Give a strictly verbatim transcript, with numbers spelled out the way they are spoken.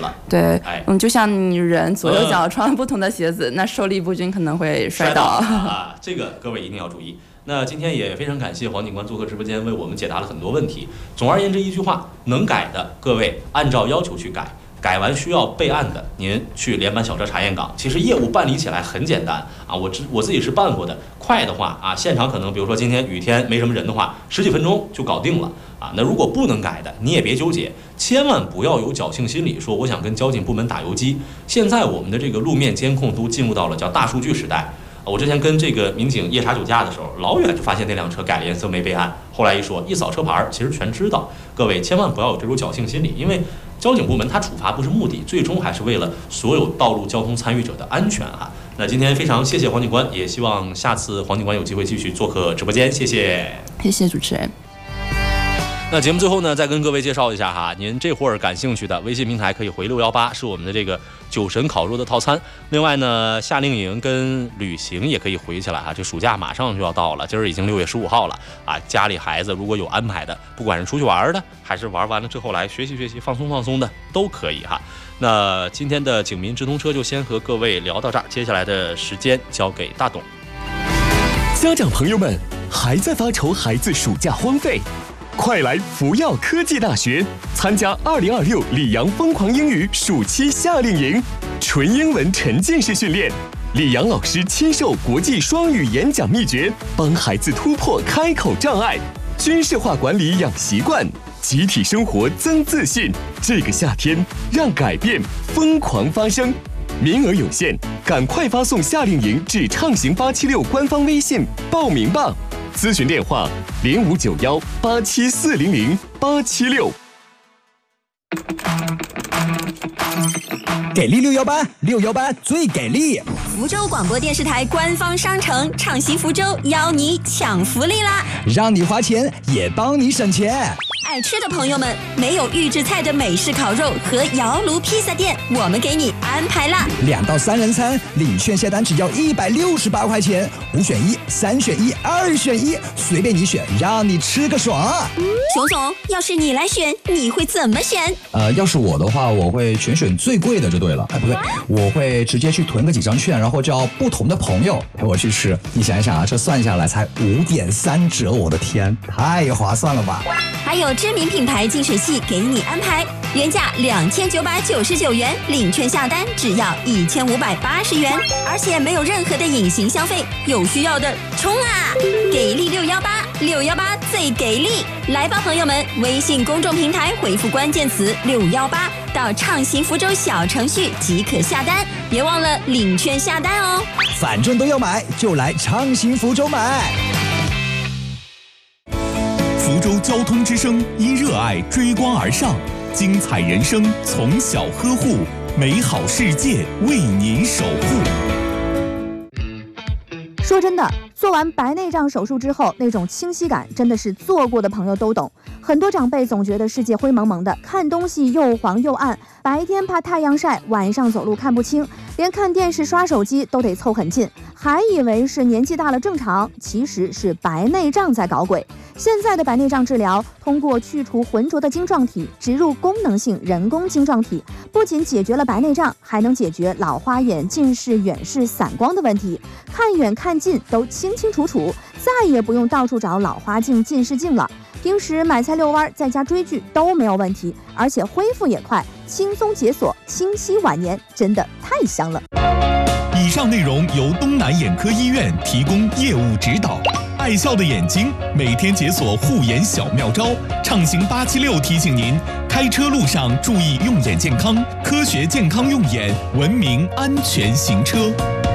了。 对， 哎， 嗯，就像你人左右脚穿不同的鞋子，嗯、那受力不均可能会摔倒啊，这个各位一定要注意。那今天也非常感谢黄警官做客直播间，为我们解答了很多问题。总而言之，一句话，能改的各位按照要求去改。改完需要备案的，您去联办小车查验岗。其实业务办理起来很简单啊，我知我自己是办过的。快的话啊，现场可能比如说今天雨天没什么人的话，十几分钟就搞定了啊。那如果不能改的，你也别纠结，千万不要有侥幸心理，说我想跟交警部门打游击。现在我们的这个路面监控都进入到了叫大数据时代。我之前跟这个民警夜查酒驾的时候，老远就发现那辆车改了颜色没备案，后来一说一扫车牌，其实全知道。各位千万不要有这种侥幸心理，因为交警部门它处罚不是目的，最终还是为了所有道路交通参与者的安全啊。那今天非常谢谢黄警官，也希望下次黄警官有机会继续做客直播间，谢谢， 谢谢主持人。 那节目最后呢，再跟各位介绍一下哈，您这会儿感兴趣的微信平台可以回六一八，是我们的这个酒神烤肉的套餐。另外呢，夏令营跟旅行也可以回起来哈，这暑假马上就要到了，今儿已经六月十五号了啊。家里孩子如果有安排的，不管是出去玩的，还是玩完了之后来学习学习、放松放松的，都可以哈。那今天的警民直通车就先和各位聊到这儿，接下来的时间交给大董。 家长朋友们，还在发愁孩子暑假荒废？快来福耀科技大学参加二零二六里昂疯狂英语暑期夏令营，纯英文沉浸式训练，里昂老师亲授国际双语演讲秘诀，帮孩子突破开口障碍，军事化管理养习惯，集体生活增自信。这个夏天，让改变疯狂发生。名额有限，赶快发送夏令营至畅行八七六官方微信报名吧。咨询电话零五九幺八七四零零八七六。 给力六幺八，六幺八最给力！ 福州广播电视台官方商城畅行福州邀你抢福利啦！ 让你花钱也帮你省钱。 爱吃的朋友们，没有预制菜的美式烤肉和窑炉披萨店，我们给你安排啦！ 两到三人餐，领券下单只要一百六十八块钱，五选一，三选一，二选一，随便你选，让你吃个爽。 熊总，要是你来选，你会怎么选？ 呃，要是我的话，我会全选最贵的就对了。哎，不对，我会直接去囤个几张券，然后叫不同的朋友陪我去吃。你想一想啊，这算下来才五点三折，我的天，太划算了吧！ 还有知名品牌净水器给你安排，原价两千九百九十九元，领券下单只要一千五百八十元，而且没有任何的隐形消费，有需要的冲啊！给力六幺八，六幺八最给力！来吧，朋友们，微信公众平台回复关键词六幺八到畅行福州小程序即可下单，别忘了领券下单哦。 反正都要买，就来畅行福州买。 福州交通之声因热爱追光而上，精彩人生从小呵护，美好世界为您守护。 说真的，做完白内障手术之后，那种清晰感真的是做过的朋友都懂。很多长辈总觉得世界灰蒙蒙的，看东西又黄又暗，白天怕太阳晒，晚上走路看不清，连看电视刷手机都得凑很近，还以为是年纪大了正常，其实是白内障在搞鬼。现在的白内障治疗，通过去除浑浊的晶状体，植入功能性人工晶状体，不仅解决了白内障，还能解决老花眼、近视、远视、散光的问题，看远看近都清清楚楚，再也不用到处找老花镜、近视镜了。平时买菜遛弯，在家追剧都没有问题，而且恢复也快，轻松解锁，清晰晚年，真的太香了。 以上内容由东南眼科医院提供业务指导。爱笑的眼睛，每天解锁护眼小妙招。畅行八七六提醒您，开车路上注意用眼健康，科学健康用眼，文明安全行车。